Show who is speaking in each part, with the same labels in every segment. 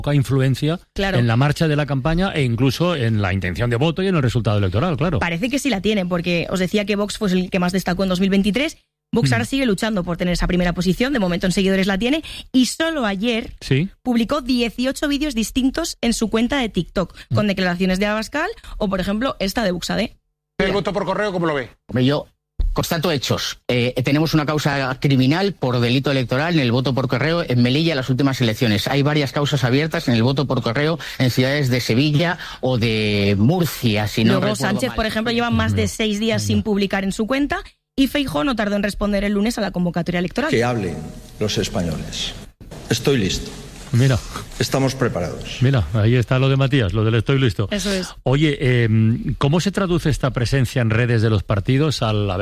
Speaker 1: poca influencia en la marcha de la campaña e incluso en la intención de voto y en el resultado electoral, claro.
Speaker 2: Parece que sí la tiene, porque os decía que Vox fue el que más destacó en 2023. Vox ahora sigue luchando por tener esa primera posición, de momento en seguidores la tiene, y solo ayer publicó 18 vídeos distintos en su cuenta de TikTok, con declaraciones de Abascal o, por ejemplo, esta de Buxadé.
Speaker 3: ¿El voto por correo cómo lo ve?
Speaker 4: Yo constato hechos. Tenemos una causa criminal por delito electoral en el voto por correo en Melilla en las últimas elecciones. Hay varias causas abiertas en el voto por correo en ciudades de Sevilla o de Murcia, si no recuerdo
Speaker 2: Sánchez,
Speaker 4: mal.
Speaker 2: por ejemplo, lleva más de 6 días sin publicar en su cuenta, y Feijóo no tardó en responder el lunes a la convocatoria electoral.
Speaker 5: Que hablen los españoles. Estoy listo.
Speaker 1: Mira.
Speaker 5: Estamos preparados.
Speaker 1: Mira, ahí está lo de Matías, lo del estoy listo.
Speaker 2: Eso es.
Speaker 1: Oye, ¿cómo se traduce esta presencia en redes de los partidos al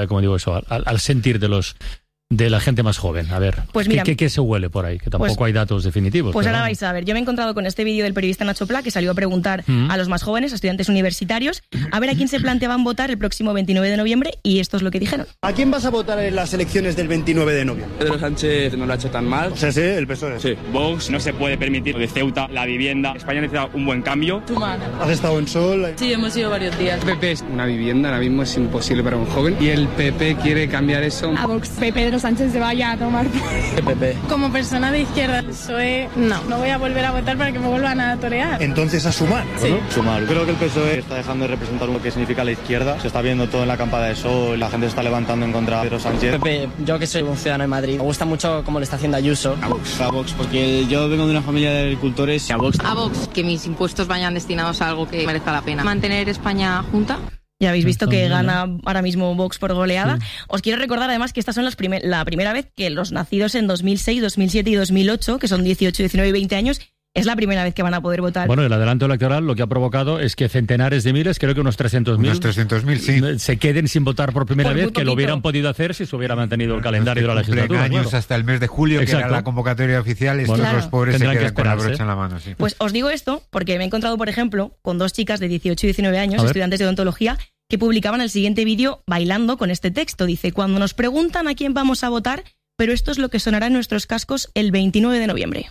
Speaker 1: sentir de la gente más joven? A ver,
Speaker 2: pues mira,
Speaker 1: ¿qué se huele por ahí? Que tampoco hay datos definitivos.
Speaker 2: Pues ahora
Speaker 1: ¿no?
Speaker 2: vais a ver. Yo me he encontrado con este vídeo del periodista Nacho Pla, que salió a preguntar a los más jóvenes, a estudiantes universitarios, a ver a quién se planteaban votar el próximo 29 de noviembre, y esto es lo que dijeron.
Speaker 6: ¿A quién vas a votar en las elecciones del 29 de noviembre?
Speaker 7: Pedro Sánchez no lo ha hecho tan mal.
Speaker 6: O sea, sí, el PSOE.
Speaker 7: Sí. Vox no se puede permitir de Ceuta, la vivienda. España necesita un buen cambio.
Speaker 6: ¿Has estado en Sol?
Speaker 8: Sí, hemos ido varios días.
Speaker 7: El PP es una vivienda, ahora mismo es imposible para un joven. Y el PP quiere cambiar eso.
Speaker 9: A Vox, Pedro Sánchez se vaya a tomar.
Speaker 4: PP.
Speaker 9: Como persona de izquierda, PSOE, no voy a volver a votar para que me vuelvan a torear.
Speaker 6: Entonces a Sumar,
Speaker 9: sí.
Speaker 6: ¿no? Sumar. Creo que el PSOE está dejando de representar lo que significa la izquierda. Se está viendo todo en la campada de Sol, la gente se está levantando en contra de Pedro Sánchez.
Speaker 10: PP, yo que soy un ciudadano de Madrid, me gusta mucho cómo le está haciendo Ayuso.
Speaker 7: A Vox, porque yo vengo de una familia de agricultores.
Speaker 8: A Vox, que mis impuestos vayan destinados a algo que merezca la pena. Mantener España junta.
Speaker 2: Ya habéis visto que gana ahora mismo Vox por goleada. Sí. Os quiero recordar además que estas son la primera vez que los nacidos en 2006, 2007 y 2008, que son 18, 19 y 20 años, es la primera vez que van a poder votar.
Speaker 1: Bueno, el adelanto electoral lo que ha provocado es que centenares de miles, creo que unos 300.000,
Speaker 11: sí,
Speaker 1: se queden sin votar por primera vez, que lo hubieran podido hacer si se hubiera mantenido el calendario de la legislatura.
Speaker 11: Años hasta el mes de julio,
Speaker 1: exacto,
Speaker 11: que era la convocatoria oficial, estos los pobres se quedan con la brocha en la mano. Sí.
Speaker 2: Pues os digo esto porque me he encontrado, por ejemplo, con dos chicas de 18 y 19 años, estudiantes de odontología, que publicaban el siguiente vídeo bailando con este texto. Dice: cuando nos preguntan a quién vamos a votar, pero esto es lo que sonará en nuestros cascos el 29 de noviembre.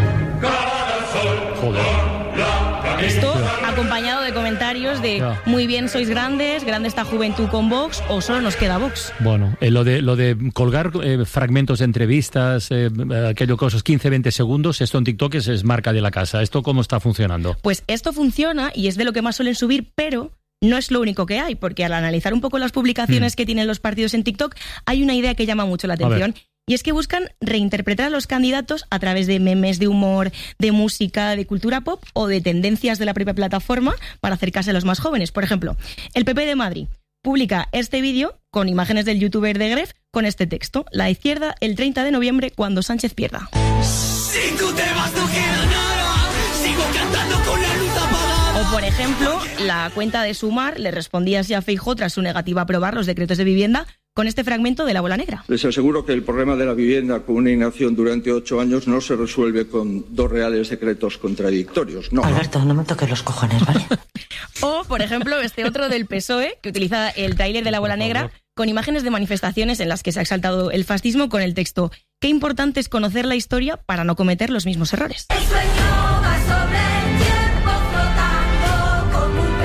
Speaker 1: Joder.
Speaker 2: Esto acompañado de comentarios de muy bien, sois grandes, grande esta juventud con Vox, o solo nos queda Vox.
Speaker 1: Bueno, lo de colgar fragmentos de entrevistas, aquello cosas 15-20 segundos, esto en TikTok es marca de la casa. ¿Esto cómo está funcionando?
Speaker 2: Pues esto funciona y es de lo que más suelen subir, pero no es lo único que hay, porque al analizar un poco las publicaciones que tienen los partidos en TikTok, hay una idea que llama mucho la atención. Y es que buscan reinterpretar a los candidatos a través de memes de humor, de música, de cultura pop o de tendencias de la propia plataforma para acercarse a los más jóvenes. Por ejemplo, el PP de Madrid publica este vídeo con imágenes del youtuber de Gref con este texto: la izquierda el 30 de noviembre cuando Sánchez pierda.
Speaker 12: Si tú te vas, no queda nada, sigo cantando con la luz apagada.
Speaker 2: O, por ejemplo, la cuenta de Sumar le respondía así a Feijóo tras su negativa a aprobar los decretos de vivienda con este fragmento de La Bola Negra.
Speaker 5: Les aseguro que el problema de la vivienda con una inacción durante 8 años no se resuelve con 2 reales decretos contradictorios, no.
Speaker 13: Alberto, no me toques los cojones, ¿vale?
Speaker 2: O, por ejemplo, este otro del PSOE, que utiliza el tráiler de La Bola Negra con imágenes de manifestaciones en las que se ha exaltado el fascismo con el texto: qué importante es conocer la historia para no cometer los mismos errores.
Speaker 12: El sueño va sobre el tiempo flotando como un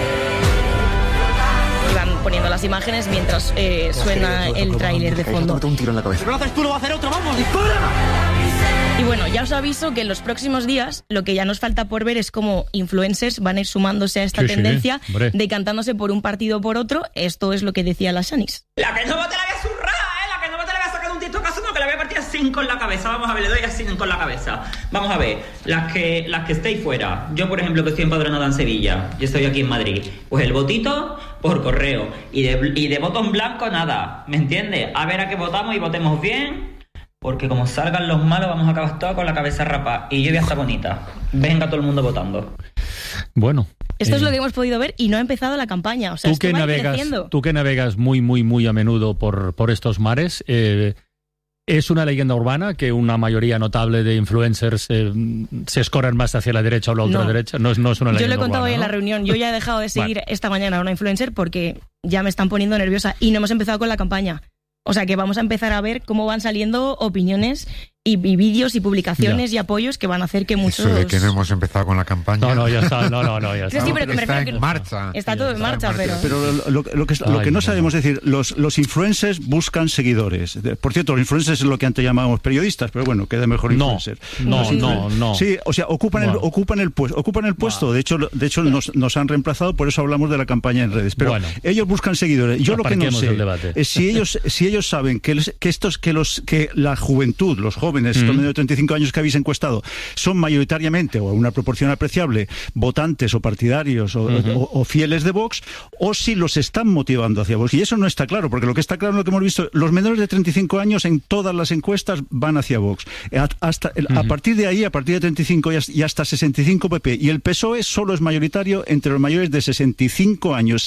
Speaker 12: pez.
Speaker 2: Y van poniendo las imágenes mientras suena el tráiler de fondo.
Speaker 6: Un tiro en la cabeza.
Speaker 12: Si no lo haces tú, lo va a hacer otro, vamos, dispara.
Speaker 2: Y bueno, ya os aviso que en los próximos días lo que ya nos falta por ver es cómo influencers van a ir sumándose a esta tendencia decantándose por un partido o por otro. Esto es lo que decía la Shanis.
Speaker 14: La que no vote la voy a zurrar, la que no vote la voy a sacar un TikTokazo, no, que la voy a partir así con la cabeza. Vamos a ver, le doy así con la cabeza. Vamos a ver, las que estéis fuera. Yo, por ejemplo, que estoy empadronada en Sevilla, yo estoy aquí en Madrid, pues el votito por correo y de voto en blanco nada, ¿me entiendes? A ver a qué votamos y votemos bien. Porque como salgan los malos, vamos a acabar todos con la cabeza rapa. Y yo voy a estar bonita. Venga todo el mundo votando.
Speaker 1: Bueno.
Speaker 2: Esto es lo que hemos podido ver y no ha empezado la campaña. O sea,
Speaker 1: tú que navegas muy, muy, muy a menudo por estos mares, ¿es una leyenda urbana que una mayoría notable de influencers se escorren más hacia la derecha o la ultraderecha? No es una leyenda urbana.
Speaker 2: Yo lo he contado hoy en la
Speaker 1: ¿no?
Speaker 2: reunión. Yo ya he dejado de seguir esta mañana a una influencer porque ya me están poniendo nerviosa y no hemos empezado con la campaña. O sea que vamos a empezar a ver cómo van saliendo opiniones y vídeos y publicaciones y apoyos que van a hacer que muchos...
Speaker 11: Eso de que no hemos empezado con la campaña.
Speaker 1: No, ya está. Ya está.
Speaker 2: Sí, pero
Speaker 11: está en marcha.
Speaker 2: Está todo en marcha, pero
Speaker 15: lo que no sabemos es decir, los influencers buscan seguidores. Por cierto, los influencers es lo que antes llamábamos periodistas, pero bueno, queda mejor influencer.
Speaker 1: No.
Speaker 15: Sí, o sea, ocupan el puesto. De hecho nos han reemplazado, por eso hablamos de la campaña en redes. Pero ellos buscan seguidores. Yo lo que no sé es si ellos saben que la juventud, los jóvenes, estos de 35 años que habéis encuestado, son mayoritariamente, o una proporción apreciable, votantes o partidarios o fieles de Vox, o si los están motivando hacia Vox. Y eso no está claro, porque lo que está claro es lo que hemos visto. Los menores de 35 años en todas las encuestas van hacia Vox. A partir de ahí, a partir de 35 y hasta 65 PP. Y el PSOE solo es mayoritario entre los mayores de 65 años.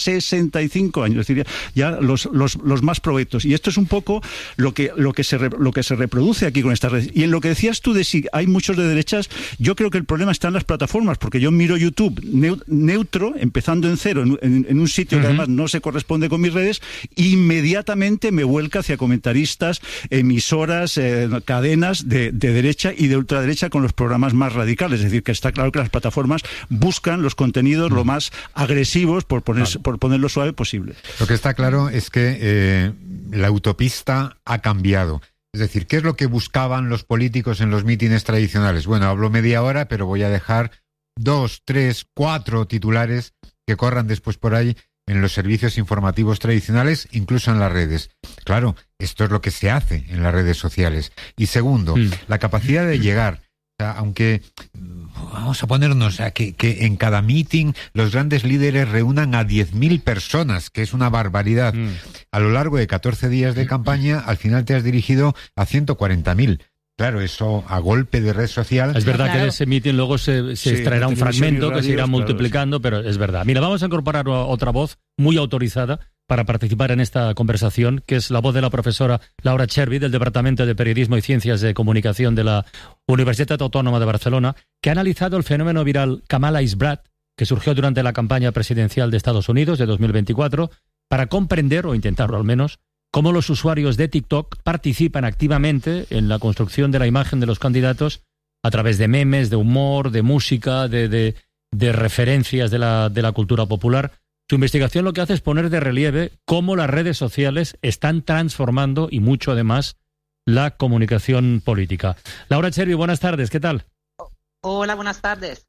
Speaker 15: 65 años. Es decir, ya los más provetos. Y esto es un poco lo que se reproduce aquí con estas redes. Y en lo que decías tú de si hay muchos de derechas, yo creo que el problema está en las plataformas, porque yo miro YouTube neutro, empezando en cero, en un sitio que además no se corresponde con mis redes, inmediatamente me vuelca hacia comentaristas, emisoras, cadenas de derecha y de ultraderecha con los programas más radicales. Es decir, que está claro que las plataformas buscan los contenidos lo más agresivos, por ponerlo suave posible.
Speaker 11: Lo que está claro es que la autopista ha cambiado. Es decir, ¿qué es lo que buscaban los políticos en los mítines tradicionales? Bueno, hablo media hora, pero voy a dejar 2, 3, 4 titulares que corran después por ahí en los servicios informativos tradicionales, incluso en las redes. Claro, esto es lo que se hace en las redes sociales. Y segundo, la capacidad de llegar. O sea, aunque vamos a ponernos a que en cada meeting los grandes líderes reúnan a 10.000 personas, que es una barbaridad. A lo largo de 14 días de campaña, al final te has dirigido a 140.000. Claro, eso a golpe de red social...
Speaker 1: Es verdad que de ese meeting luego se extraerá un fragmento que se irá multiplicando, pero es verdad. Mira, vamos a incorporar otra voz muy autorizada para participar en esta conversación, que es la voz de la profesora Laura Chervi, del Departamento de Periodismo y Ciencias de Comunicación de la Universitat Autónoma de Barcelona, que ha analizado el fenómeno viral Kamala is Bad, que surgió durante la campaña presidencial de Estados Unidos de 2024, para comprender, o intentarlo al menos, cómo los usuarios de TikTok participan activamente en la construcción de la imagen de los candidatos a través de memes, de humor, de música, de referencias de la cultura popular. Su investigación lo que hace es poner de relieve cómo las redes sociales están transformando, y mucho además, la comunicación política. Laura Chervi, buenas tardes, ¿qué tal?
Speaker 16: Hola, buenas tardes.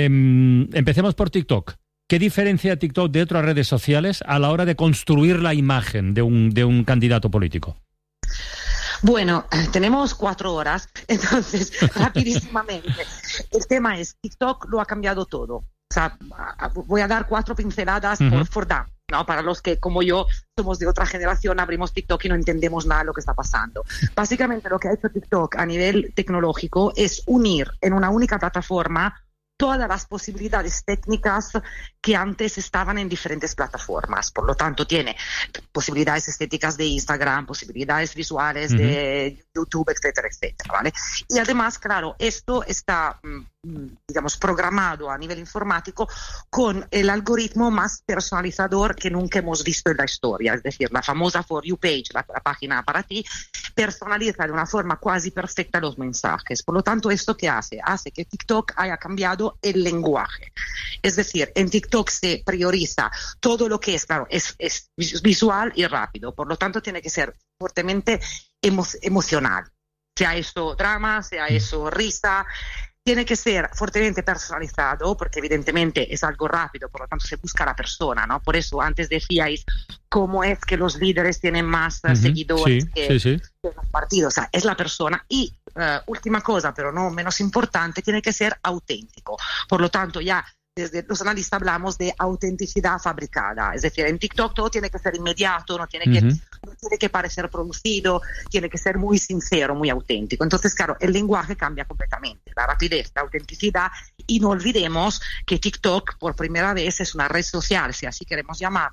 Speaker 1: Empecemos por TikTok. ¿Qué diferencia TikTok de otras redes sociales a la hora de construir la imagen de un candidato político?
Speaker 16: Bueno, tenemos 4 horas, entonces, rapidísimamente. El tema es, TikTok lo ha cambiado todo. O sea, voy a dar 4 pinceladas por dar, ¿no? Para los que, como yo, somos de otra generación, abrimos TikTok y no entendemos nada de lo que está pasando. Básicamente, lo que ha hecho TikTok a nivel tecnológico es unir en una única plataforma todas las posibilidades técnicas que antes estaban en diferentes plataformas. Por lo tanto, tiene posibilidades estéticas de Instagram, posibilidades visuales de YouTube, etcétera, etcétera, ¿vale? Y además, claro, esto está, digamos, programado a nivel informático con el algoritmo más personalizador que nunca hemos visto en la historia. Es decir, la famosa For You page, la página para ti, personaliza de una forma casi perfecta los mensajes. Por lo tanto, ¿esto qué hace? Hace que TikTok haya cambiado el lenguaje. Es decir, en TikTok se prioriza todo lo que es, claro, es visual y rápido. Por lo tanto, tiene que ser fuertemente emocional. Sea eso drama, sea eso risa. Tiene que ser fuertemente personalizado, porque evidentemente es algo rápido, por lo tanto se busca a la persona, ¿no? Por eso antes decíais cómo es que los líderes tienen más seguidores que los partidos. O sea, es la persona. Y última cosa, pero no menos importante, tiene que ser auténtico. Por lo tanto, ya desde los analistas hablamos de autenticidad fabricada. Es decir, en TikTok todo tiene que ser inmediato, no tiene que parecer producido, tiene que ser muy sincero, muy auténtico. Entonces, claro, el lenguaje cambia completamente. La rapidez, la autenticidad. Y no olvidemos que TikTok, por primera vez, es una red social, si así queremos llamarla,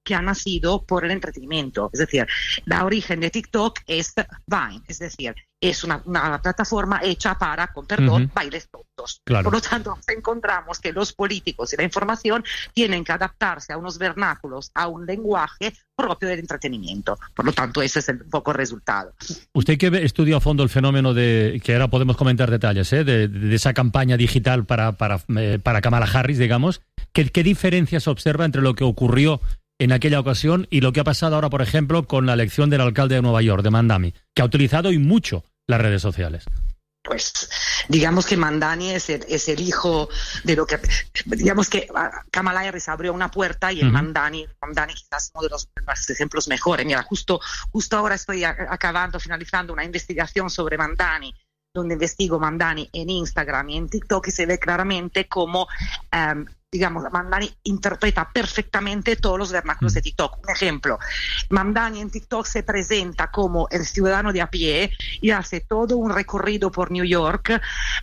Speaker 16: que ha nacido por el entretenimiento. Es decir, la origen de TikTok es Vine, es decir, es una plataforma hecha para, con perdón, bailes tontos.
Speaker 1: Claro.
Speaker 16: Por lo tanto, encontramos que los políticos y la información tienen que adaptarse a unos vernáculos, a un lenguaje propio del entretenimiento. Por lo tanto, ese es un poco el resultado.
Speaker 1: Usted que estudia a fondo el fenómeno de, que ahora podemos comentar detalles, de esa campaña digital para Kamala Harris, digamos, ¿qué diferencias observa entre lo que ocurrió en aquella ocasión y lo que ha pasado ahora, por ejemplo, con la elección del alcalde de Nueva York, de Mamdani, que ha utilizado y mucho las redes sociales?
Speaker 16: Pues digamos que Mamdani es el hijo de lo que... Digamos que Kamala Harris abrió una puerta y Mamdani quizás es uno de los ejemplos mejores. Mira, justo ahora estoy finalizando una investigación sobre Mamdani, donde investigo Mamdani en Instagram y en TikTok, y se ve claramente cómo... digamos, Mamdani interpreta perfectamente todos los vernáculos de TikTok. Un ejemplo, Mamdani en TikTok se presenta como el ciudadano de a pie y hace todo un recorrido por New York,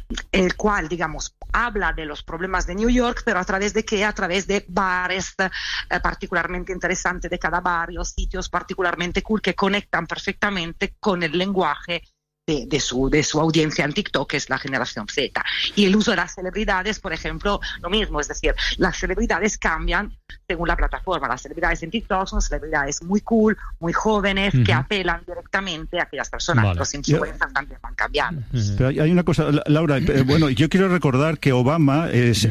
Speaker 16: el cual, digamos, habla de los problemas de New York, pero ¿a través de qué? A través de bares particularmente interesantes de cada barrio, sitios particularmente cool que conectan perfectamente con el lenguaje de su audiencia en TikTok, que es la generación Z. Y el uso de las celebridades, por ejemplo, lo mismo, es decir, las celebridades cambian según la plataforma. Las celebridades en TikTok son celebridades muy cool, muy jóvenes, que apelan directamente a aquellas personas. Vale. Los influencers también van cambiando.
Speaker 15: Pero hay una cosa, Laura, bueno, yo quiero recordar que Obama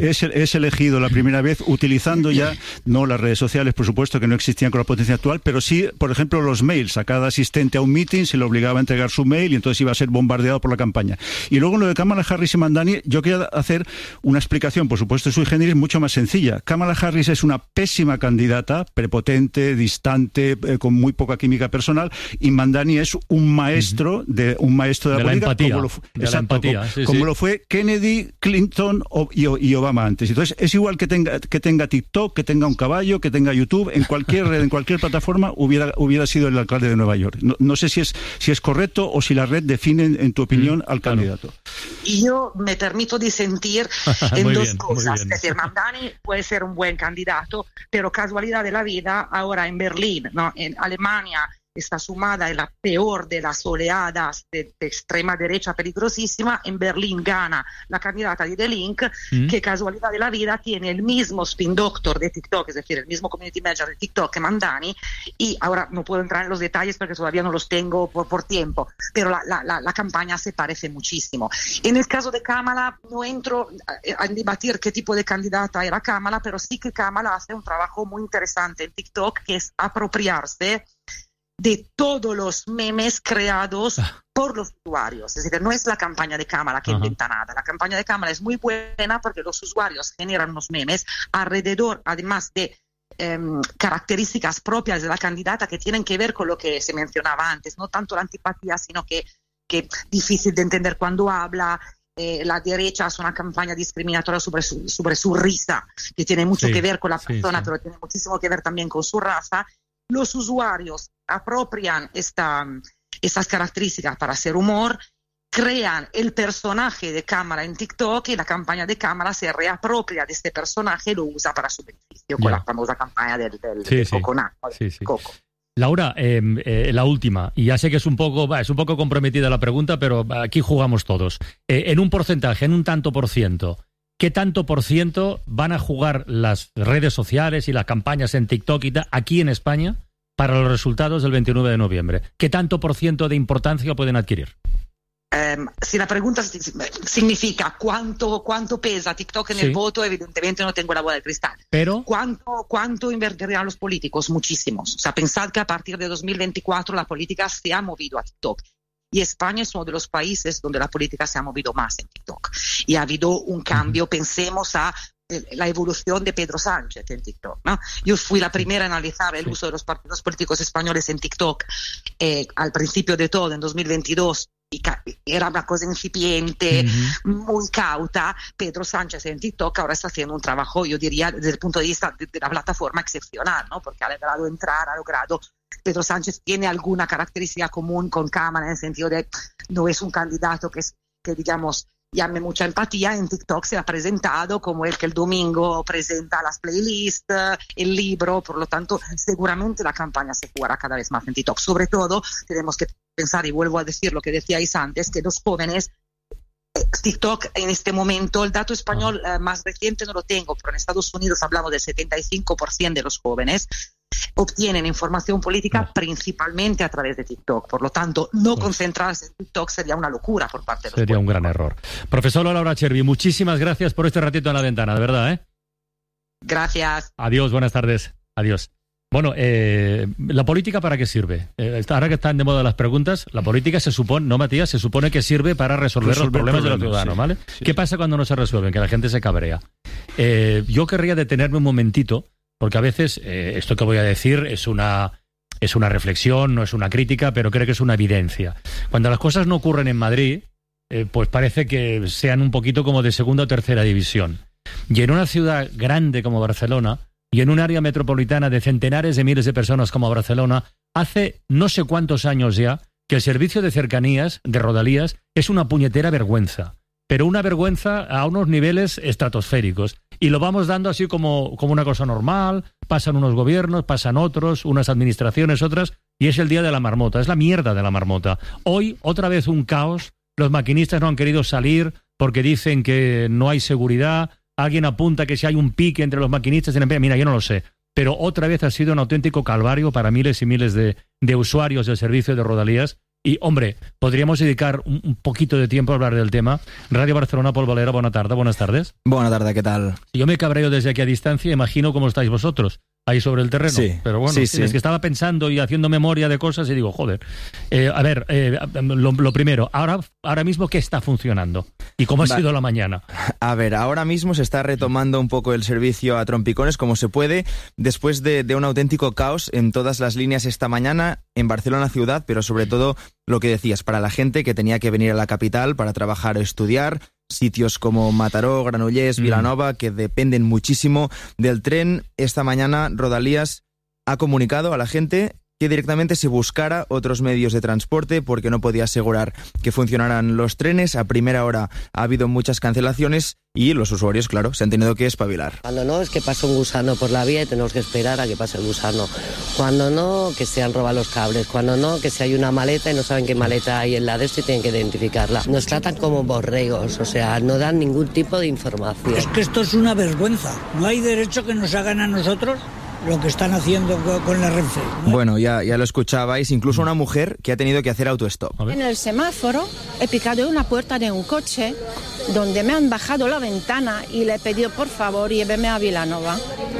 Speaker 15: es elegido la primera vez utilizando ya, no las redes sociales, por supuesto, que no existían con la potencia actual, pero sí, por ejemplo, los mails. A cada asistente a un meeting se le obligaba a entregar su mail y entonces iba a ser bombardeado por la campaña. Y luego en lo de Kamala Harris y Mamdani, yo quería hacer una explicación, por supuesto, sui generis, mucho más sencilla. Kamala Harris es una pésima candidata, prepotente, distante, con muy poca química personal, y Mamdani es un maestro de la política,
Speaker 1: empatía,
Speaker 15: como lo fue Kennedy, Clinton y Obama antes. Entonces es igual que tenga TikTok, que tenga un caballo, que tenga YouTube, en cualquier red, en cualquier plataforma hubiera sido el alcalde de Nueva York. No sé si es correcto o si la red define, en tu opinión, al candidato.
Speaker 16: Y yo me permito disentir en dos cosas. Es decir, Mamdani puede ser un buen candidato, pero casualidad de la vida, ahora en Berlín, ¿no? En Alemania, está sumada en la peor de las oleadas de extrema derecha peligrosísima. En Berlín gana la candidata de The Link, que casualidad de la vida tiene el mismo spin doctor de TikTok, es decir, el mismo community manager de TikTok que Mamdani, y ahora no puedo entrar en los detalles porque todavía no los tengo por tiempo, pero la campaña se parece muchísimo. En el caso de Kamala, no entro a debatir qué tipo de candidata era Kamala, pero sí que Kamala hace un trabajo muy interesante en TikTok, que es apropiarse de todos los memes creados por los usuarios. Es decir, no es la campaña de Kamala que inventa nada. La campaña de Kamala es muy buena porque los usuarios generan unos memes alrededor, además de características propias de la candidata que tienen que ver con lo que se mencionaba antes, no tanto la antipatía, sino que difícil de entender cuando habla. La derecha hace una campaña discriminatoria sobre su risa, que tiene mucho que ver con la persona, pero tiene muchísimo que ver también con su raza. Los usuarios apropian estas características para hacer humor, crean el personaje de Kamala en TikTok, y la campaña de Kamala se reapropia de este personaje y lo usa para su beneficio, con la famosa campaña del Coco.
Speaker 1: Laura, la última, y ya sé que es un poco comprometida la pregunta, pero aquí jugamos todos. En un porcentaje, en un tanto por ciento, ¿qué tanto por ciento van a jugar las redes sociales y las campañas en TikTok y aquí en España para los resultados del 29 de noviembre? ¿Qué tanto por ciento de importancia pueden adquirir?
Speaker 16: Si la pregunta significa cuánto pesa TikTok en el voto, evidentemente no tengo la bola de cristal.
Speaker 1: Pero
Speaker 16: ¿Cuánto invertirán los políticos? Muchísimos. O sea, pensad que a partir de 2024 la política se ha movido a TikTok. Y España es uno de los países donde la política se ha movido más en TikTok. Y ha habido un cambio. Pensemos a la evolución de Pedro Sánchez en TikTok, ¿no? Yo fui la primera a analizar el uso de los partidos políticos españoles en TikTok al principio de todo, en 2022. Y era una cosa incipiente, muy cauta. Pedro Sánchez en TikTok ahora está haciendo un trabajo, yo diría, desde el punto de vista de la plataforma excepcional, ¿no? Porque ha logrado Pedro Sánchez tiene alguna característica común con Kamala, en el sentido de no es un candidato que digamos llame mucha empatía, en TikTok se ha presentado como el que el domingo presenta las playlists, el libro, por lo tanto, seguramente la campaña se jugará cada vez más en TikTok. Sobre todo, tenemos que pensar, y vuelvo a decir lo que decíais antes, que los jóvenes, TikTok en este momento, el dato español más reciente no lo tengo, pero en Estados Unidos hablamos del 75% de los jóvenes obtienen información política principalmente a través de TikTok. Por lo tanto, no concentrarse en TikTok sería una locura por parte de los
Speaker 1: Sería un gran error. Profesor Laura Chervi, muchísimas gracias por este ratito en la ventana, de verdad, ¿eh?
Speaker 16: Gracias.
Speaker 1: Adiós, buenas tardes. Adiós. Bueno, ¿la política para qué sirve? Ahora que están de moda las preguntas, la política se supone, no Matías, se supone que sirve para resolver los problemas de los ciudadanos, ¿vale?
Speaker 15: Sí.
Speaker 1: ¿Qué pasa cuando no se resuelven? Que la gente se cabrea. Yo querría detenerme un momentito, porque a veces esto que voy a decir es una reflexión, no es una crítica, pero creo que es una evidencia. Cuando las cosas no ocurren en Madrid, pues parece que sean un poquito como de segunda o tercera división. Y en una ciudad grande como Barcelona, y en un área metropolitana de centenares de miles de personas como Barcelona, hace no sé cuántos años ya que el servicio de cercanías, de Rodalías, es una puñetera vergüenza. Pero una vergüenza a unos niveles estratosféricos. Y lo vamos dando así como una cosa normal, pasan unos gobiernos, pasan otros, unas administraciones, otras, y es el día de la marmota, es la mierda de la marmota. Hoy, otra vez un caos, los maquinistas no han querido salir porque dicen que no hay seguridad. Alguien apunta que si hay un pique entre los maquinistas, mira, yo no lo sé, pero otra vez ha sido un auténtico calvario para miles y miles de usuarios del servicio de Rodalías. Y, hombre, podríamos dedicar un poquito de tiempo a hablar del tema. Radio Barcelona, Pol Valera, buenas tardes.
Speaker 17: Buenas tardes, ¿qué tal?
Speaker 1: Si yo me cabreo desde aquí a distancia, imagino cómo estáis vosotros, ahí sobre el terreno.
Speaker 17: Sí,
Speaker 1: pero bueno,
Speaker 17: sí.
Speaker 1: Es que estaba pensando y haciendo memoria de cosas y digo, joder. A ver, lo primero, ahora mismo, ¿qué está funcionando? ¿Y cómo ha sido la mañana?
Speaker 17: A ver, ahora mismo se está retomando un poco el servicio a trompicones como se puede, después de un auténtico caos en todas las líneas esta mañana, en Barcelona ciudad, pero sobre todo lo que decías, para la gente que tenía que venir a la capital para trabajar o estudiar, sitios como Mataró, Granollers, Vilanova, que dependen muchísimo del tren. Esta mañana Rodalías ha comunicado a la gente que directamente se buscara otros medios de transporte porque no podía asegurar que funcionaran los trenes. A primera hora ha habido muchas cancelaciones y los usuarios, claro, se han tenido que espabilar.
Speaker 18: Cuando no, es que pasa un gusano por la vía y tenemos que esperar a que pase el gusano. Cuando no, que se han robado los cables. Cuando no, que si hay una maleta y no saben qué maleta hay en la de esto y tienen que identificarla. Nos tratan como borregos, o sea, no dan ningún tipo de información.
Speaker 19: Es que esto es una vergüenza. No hay derecho que nos hagan a nosotros lo que están haciendo con la Renfe, ¿no?
Speaker 17: Bueno, ya lo escuchabais, incluso una mujer que ha tenido que hacer autostop.
Speaker 20: En el semáforo he picado una puerta de un coche donde me han bajado la ventana y le he pedido por favor lléveme a Vilanova.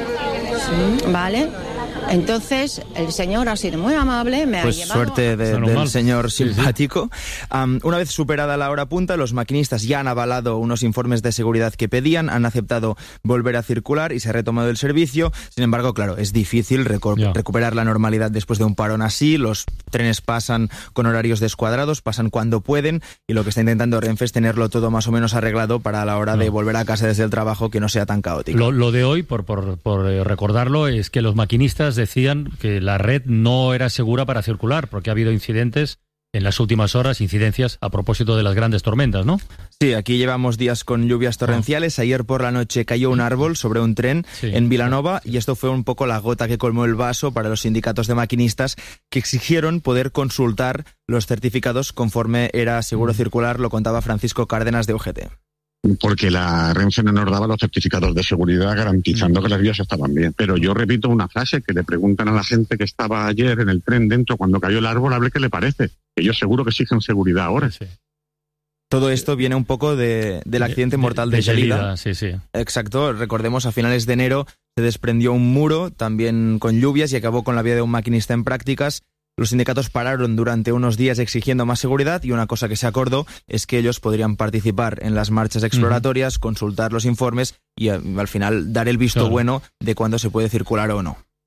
Speaker 20: ¿Vale? Entonces el señor ha sido muy amable, me ha llevado...
Speaker 17: Suerte del señor simpático. Una vez superada la hora punta, los maquinistas ya han avalado unos informes de seguridad que pedían, han aceptado volver a circular y se ha retomado el servicio. Sin embargo, claro, es difícil recuperar la normalidad después de un parón así. Los trenes pasan con horarios descuadrados, pasan cuando pueden, y lo que está intentando Renfe es tenerlo todo más o menos arreglado para la hora de volver a casa desde el trabajo, que no sea tan caótico.
Speaker 1: Lo de hoy, por recordarlo, es que los maquinistas decían que la red no era segura para circular, porque ha habido incidentes en las últimas horas, incidencias a propósito de las grandes tormentas, ¿no?
Speaker 17: Sí, aquí llevamos días con lluvias torrenciales. Ayer por la noche cayó un árbol sobre un tren en Vilanova y esto fue un poco la gota que colmó el vaso para los sindicatos de maquinistas que exigieron poder consultar los certificados conforme era seguro circular, lo contaba Francisco Cárdenas de UGT.
Speaker 21: Porque la Renfe no nos daba los certificados de seguridad garantizando que las vías estaban bien. Pero yo repito una frase que le preguntan a la gente que estaba ayer en el tren dentro cuando cayó el árbol, a ver qué le parece. Ellos seguro que exigen seguridad ahora.
Speaker 1: Sí.
Speaker 17: Todo esto viene un poco del accidente mortal de Gelida.
Speaker 1: Sí.
Speaker 17: Exacto, recordemos, a finales de enero se desprendió un muro, también con lluvias, y acabó con la vida de un maquinista en prácticas. Los sindicatos pararon durante unos días exigiendo más seguridad y una cosa que se acordó es que ellos podrían participar en las marchas exploratorias, consultar los informes y al final dar el visto bueno de cuándo se puede circular o no.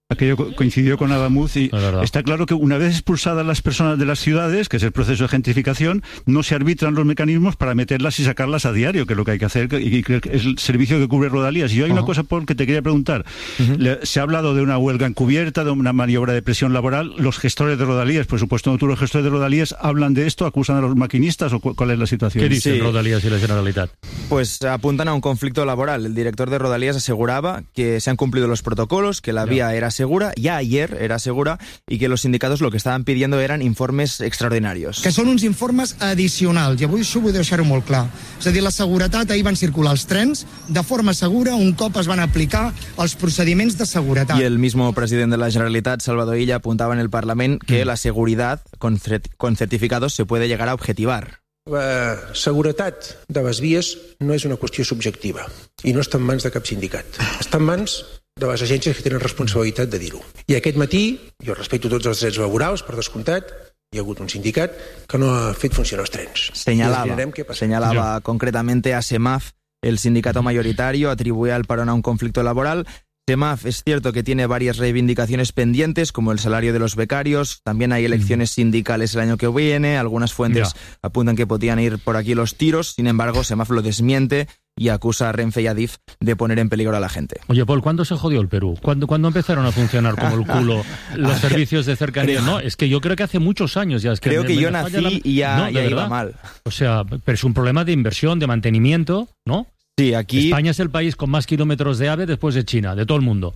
Speaker 15: Aquello coincidió con Adamuz y está claro que una vez expulsadas las personas de las ciudades, que es el proceso de gentrificación, no se arbitran los mecanismos para meterlas y sacarlas a diario, que es lo que hay que hacer, y que es el servicio que cubre Rodalías. Y yo hay una cosa, Paul, que te quería preguntar. Se ha hablado de una huelga encubierta, de una maniobra de presión laboral. Los gestores de Rodalías, por supuesto, no tú, los gestores de Rodalías, hablan de esto, acusan a los maquinistas, o ¿cuál es la situación?
Speaker 1: ¿Qué dicen Rodalías y la Generalitat?
Speaker 17: Pues apuntan a un conflicto laboral. El director de Rodalías aseguraba que se han cumplido los protocolos, que la vía era segura, ya ayer era segura, y que los sindicatos lo que estaven pidiendo eran informes extraordinarios.
Speaker 3: Que són uns informes addicionals, i avui això vull deixar-ho molt clar. És a dir, la seguretat, ahir van circular els trens de forma segura un cop es van aplicar els procediments de seguretat.
Speaker 17: Y el mismo presidente de la Generalitat, Salvador Illa, apuntaba en el Parlament que la seguridad con certificados se puede llegar a objetivar.
Speaker 22: La seguretat de les vies no és una qüestió subjectiva i no està en mans de cap sindicat. Està en mans de les agències que tenen responsabilitat de dir-ho. I aquest matí, jo respecto tots els drets laborals, per descomptat, hi ha hagut un sindicat que no ha fet funcionar els trens.
Speaker 17: Señalaba concretamente a SEMAF, el sindicato mayoritario, atribuía al parón a un conflicto laboral. SEMAF es cierto que tiene varias reivindicaciones pendientes, como el salario de los becarios, también hay elecciones sindicales el año que viene, algunas fuentes apuntan que podían ir por aquí los tiros, sin embargo SEMAF lo desmiente y acusa a Renfe y Adif de poner en peligro a la gente.
Speaker 1: Oye, Paul, ¿cuándo se jodió el Perú? ¿Cuándo empezaron a funcionar como el culo los servicios de cercanía? No, es que yo creo que hace muchos años ya. Es que
Speaker 17: creo que yo nací y ya iba mal.
Speaker 1: O sea, pero es un problema de inversión, de mantenimiento, ¿no?
Speaker 17: Sí, aquí...
Speaker 1: España es el país con más kilómetros de AVE después de China, de todo el mundo.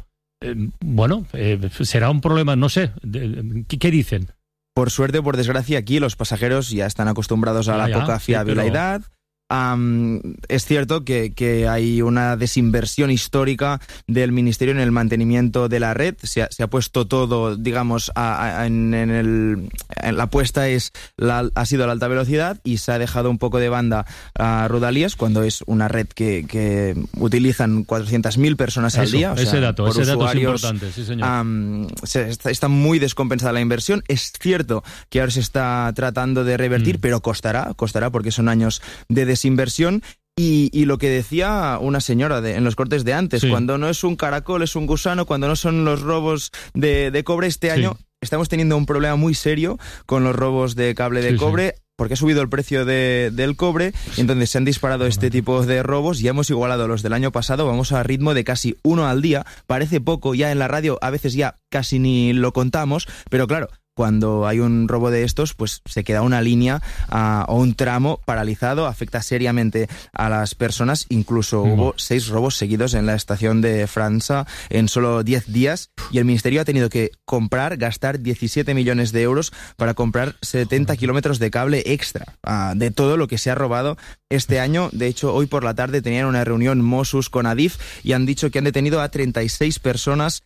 Speaker 1: Será un problema, no sé, ¿qué dicen?
Speaker 17: Por suerte o por desgracia, aquí los pasajeros ya están acostumbrados a la poca fiabilidad. Es cierto que hay una desinversión histórica del Ministerio en el mantenimiento de la red. Se ha puesto todo, digamos, en la apuesta ha sido la alta velocidad y se ha dejado un poco de banda a Rodalías, cuando es una red que utilizan 400.000 personas al día.
Speaker 1: Ese dato es importante, sí señor.
Speaker 17: Está muy descompensada la inversión. Es cierto que ahora se está tratando de revertir, pero costará porque son años de desinversión. Y lo que decía una señora en los cortes de antes, cuando no es un caracol, es un gusano, cuando no son los robos de cobre, este año estamos teniendo un problema muy serio con los robos de cable de cobre, porque ha subido el precio del cobre, y entonces se han disparado este tipo de robos y hemos igualado los del año pasado, vamos a ritmo de casi uno al día. Parece poco, ya en la radio a veces ya casi ni lo contamos, pero claro, cuando hay un robo de estos, pues se queda una línea o un tramo paralizado, afecta seriamente a las personas. Incluso hubo 6 robos seguidos en la estación de França en solo 10 días y el Ministerio ha tenido que gastar 17 millones de euros para comprar 70 kilómetros de cable extra de todo lo que se ha robado este año. De hecho, hoy por la tarde tenían una reunión Mossos con Adif y han dicho que han detenido a 36 personas.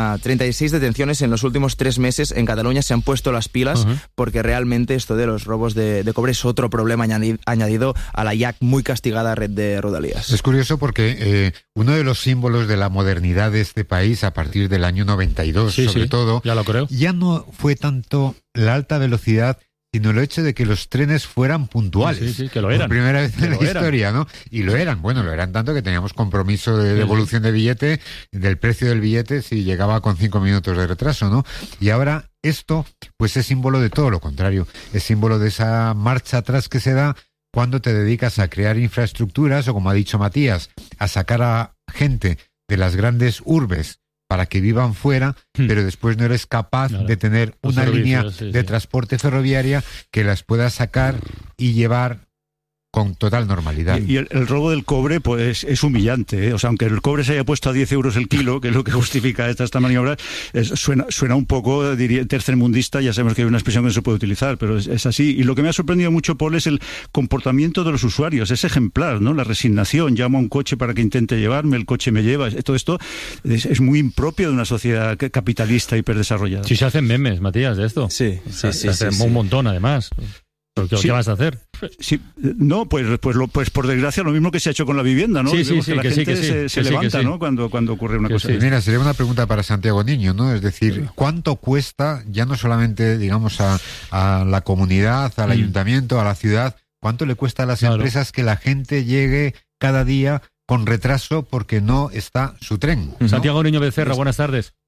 Speaker 17: 36 detenciones en los últimos 3 meses. En Cataluña se han puesto las pilas porque realmente esto de los robos de cobre es otro problema añadido a la ya muy castigada red de Rodalías.
Speaker 11: Es curioso porque uno de los símbolos de la modernidad de este país a partir del año 92, sobre todo,
Speaker 1: ya lo creo,
Speaker 11: ya no fue tanto la alta velocidad, sino el hecho de que los trenes fueran puntuales.
Speaker 1: Sí, que lo eran.
Speaker 11: Por primera vez en la historia, ¿no? Y lo eran. Bueno, lo eran tanto que teníamos compromiso de devolución de billete, del precio del billete, si llegaba con 5 minutos de retraso, ¿no? Y ahora esto, pues es símbolo de todo lo contrario. Es símbolo de esa marcha atrás que se da cuando te dedicas a crear infraestructuras, o como ha dicho Matías, a sacar a gente de las grandes urbes para que vivan fuera, pero después no eres capaz de tener una línea de transporte ferroviaria que las pueda sacar y llevar con total normalidad.
Speaker 15: Y el robo del cobre pues es humillante, ¿eh? O sea, aunque el cobre se haya puesto a 10 euros el kilo, que es lo que justifica esta maniobra, suena un poco, diría, tercermundista. Ya sabemos que hay una expresión que no se puede utilizar, pero es así. Y lo que me ha sorprendido mucho, Paul, es el comportamiento de los usuarios. Es ejemplar, ¿no? La resignación. Llamo a un coche para que intente llevarme, el coche me lleva. Todo esto es muy impropio de una sociedad capitalista hiperdesarrollada.
Speaker 1: Sí, se hacen memes, Matías, de esto.
Speaker 17: Sí.
Speaker 1: Un montón, además. ¿Qué vas a hacer?
Speaker 15: Sí, no, pues por desgracia lo mismo que se ha hecho con la vivienda, ¿no?
Speaker 1: Que
Speaker 15: la gente se levanta, ¿no? Cuando ocurre una cosa así.
Speaker 11: Mira, sería una pregunta para Santiago Niño, ¿no? Es decir, ¿cuánto cuesta, ya no solamente, digamos, a la comunidad, al ayuntamiento, a la ciudad, cuánto le cuesta a las empresas que la gente llegue cada día con retraso porque no está su tren, ¿no?
Speaker 1: Santiago Niño Becerra, buenas tardes.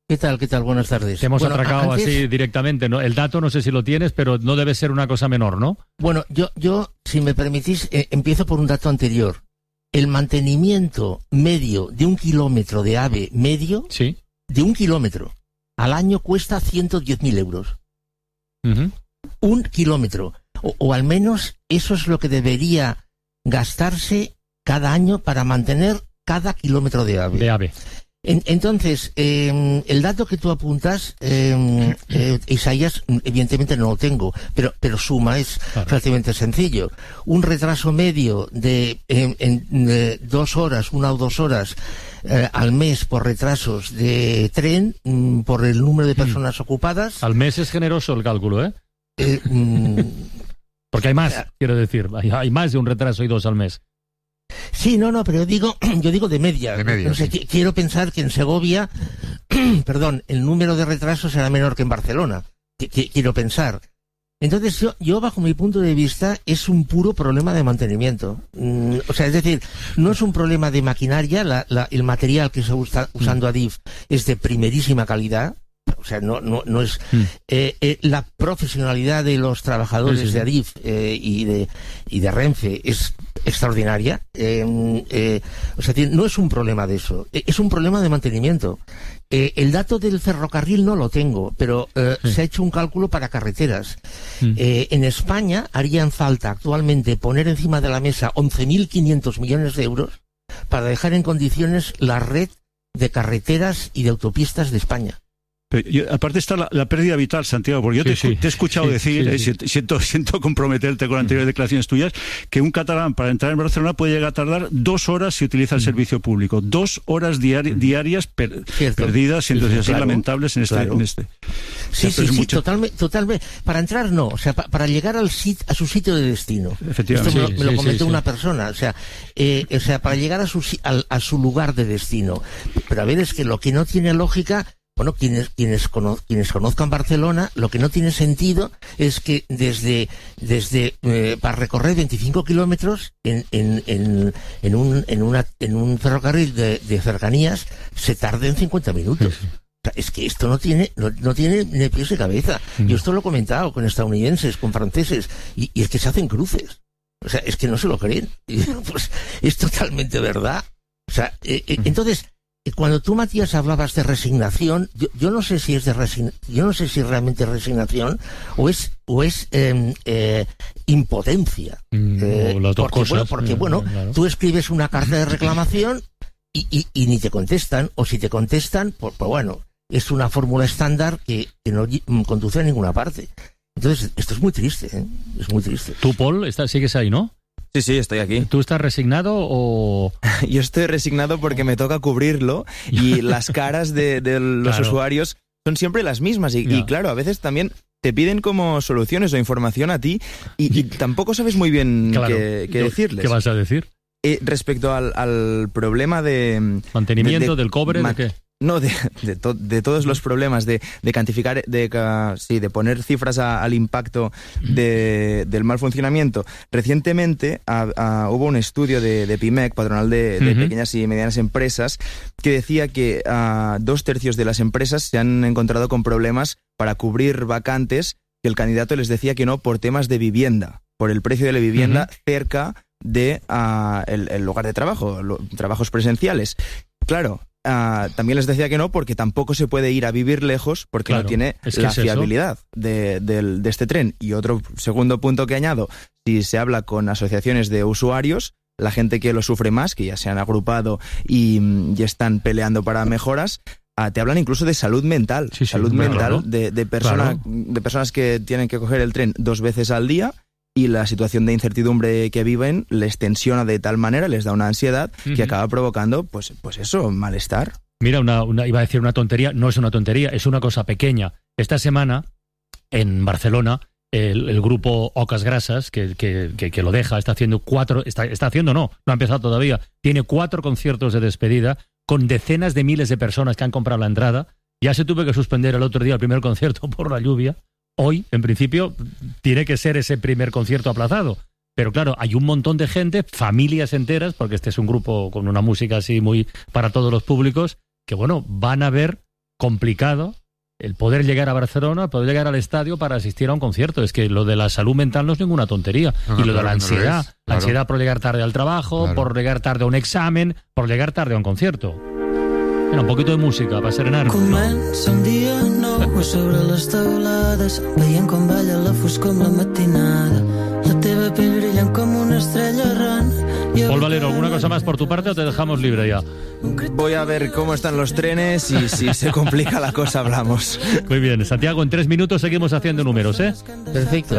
Speaker 4: ¿Qué tal? Buenas tardes.
Speaker 1: Te hemos atracado así directamente, ¿no? El dato no sé si lo tienes, pero no debe ser una cosa menor, ¿no?
Speaker 4: Bueno, yo si me permitís, empiezo por un dato anterior. El mantenimiento medio de 1 kilómetro de AVE medio,
Speaker 1: sí,
Speaker 4: de 1 kilómetro, al año cuesta 110.000 euros. 1 kilómetro. O al menos eso es lo que debería gastarse cada año para mantener cada kilómetro de AVE. Entonces, el dato que tú apuntas, Isaías, evidentemente no lo tengo, pero suma, es relativamente sencillo. Un retraso medio de 2 horas, 1 o 2 horas al mes por retrasos de tren, por el número de personas ocupadas.
Speaker 1: Al mes es generoso el cálculo, ¿eh? Porque hay más, quiero decir, hay más de un retraso y 2 al mes.
Speaker 4: Sí, no, pero yo digo de media. No sé, quiero pensar que en Segovia, el número de retrasos será menor que en Barcelona. Quiero pensar. Entonces yo bajo mi punto de vista es un puro problema de mantenimiento. O sea, es decir, no es un problema de maquinaria, el material que se está usando Adif es de primerísima calidad. O sea, no es la profesionalidad de los trabajadores de Adif y de Renfe es extraordinaria. O sea, no es un problema de eso, es un problema de mantenimiento. El dato del ferrocarril no lo tengo, pero se ha hecho un cálculo para carreteras. En España harían falta actualmente poner encima de la mesa 11.500 millones de euros para dejar en condiciones la red de carreteras y de autopistas de España.
Speaker 15: Aparte está la pérdida vital, Santiago, porque yo te he escuchado decir, siento comprometerte con anteriores declaraciones tuyas, que un catalán para entrar en Barcelona puede llegar a tardar 2 horas si utiliza el servicio público. 2 horas diarias perdidas, entonces así lamentables en este.
Speaker 4: Sí, totalmente. Para entrar no, o sea, para llegar a su sitio de destino.
Speaker 15: Efectivamente.
Speaker 4: Esto me lo comentó una persona, o sea, para llegar a su lugar de destino. Pero a ver, es que lo que no tiene lógica. Bueno, quienes conozcan Barcelona, lo que no tiene sentido es que desde para recorrer 25 kilómetros en un ferrocarril de cercanías se tarden 50 minutos. O sea, es que esto no tiene ni pies ni cabeza. Yo esto lo he comentado con estadounidenses, con franceses, y es que se hacen cruces. O sea, es que no se lo creen. Pues es totalmente verdad. O sea, entonces. Cuando tú, Matías, hablabas de resignación, yo no sé si es yo no sé si realmente es resignación o es impotencia.
Speaker 1: Las dos cosas.
Speaker 4: Porque claro. Tú escribes una carta de reclamación y ni te contestan, o si te contestan, pues bueno, es una fórmula estándar que no conduce a ninguna parte. Entonces, esto es muy triste, ¿eh? Es muy triste.
Speaker 1: Tú, Paul, sigues ahí, ¿no?
Speaker 17: Sí, estoy aquí.
Speaker 1: ¿Tú estás resignado o...?
Speaker 17: Yo estoy resignado porque me toca cubrirlo y las caras de los usuarios son siempre las mismas y claro, a veces también te piden como soluciones o información a ti y tampoco sabes muy bien qué decirles.
Speaker 1: ¿Qué vas a decir?
Speaker 17: Respecto al problema de...
Speaker 1: ¿Mantenimiento del cobre? ¿De qué?
Speaker 17: No, de todos los problemas de cuantificar, de poner cifras al impacto del mal funcionamiento. Recientemente hubo un estudio de PIMEC, patronal de pequeñas y medianas empresas, que decía que 2/3 de las empresas se han encontrado con problemas para cubrir vacantes que el candidato les decía que no por temas de vivienda, por el precio de la vivienda cerca de el lugar de trabajo, trabajos presenciales. Claro. También les decía que no porque tampoco se puede ir a vivir lejos porque no tiene la fiabilidad de este tren. Y otro segundo punto que añado, si se habla con asociaciones de usuarios, la gente que lo sufre más, que ya se han agrupado y están peleando para mejoras, te hablan incluso de salud mental, mental de personas que tienen que coger el tren 2 veces al día. Y la situación de incertidumbre que viven les tensiona de tal manera, les da una ansiedad que acaba provocando, pues eso, malestar.
Speaker 1: Mira, iba a decir una tontería, no es una tontería, es una cosa pequeña. Esta semana, en Barcelona, el grupo Ocas Grasas, que lo deja, está haciendo no ha empezado todavía, tiene 4 conciertos de despedida con decenas de miles de personas que han comprado la entrada. Ya se tuvo que suspender el otro día el primer concierto por la lluvia. Hoy, en principio, tiene que ser ese primer concierto aplazado. Pero claro, hay un montón de gente, familias enteras, porque este es un grupo con una música así muy para todos los públicos, que van a ver complicado el poder llegar a Barcelona, poder llegar al estadio para asistir a un concierto. Es que lo de la salud mental no es ninguna tontería. Y lo de la ansiedad, la ansiedad por llegar tarde al trabajo, por llegar tarde a un examen, por llegar tarde a un concierto. Mira, un poquito de música para serenar-nos.
Speaker 9: Comença un dia nou sobre les teulades, veient com balla la foscor amb la matinada. La teva pell brillant com una estrella errant.
Speaker 1: Paul Valero, ¿alguna cosa más por tu parte o te dejamos libre ya?
Speaker 17: Voy a ver cómo están los trenes y si se complica la cosa hablamos.
Speaker 1: Muy bien, Santiago, en 3 minutos seguimos haciendo números, ¿eh?
Speaker 4: Perfecto.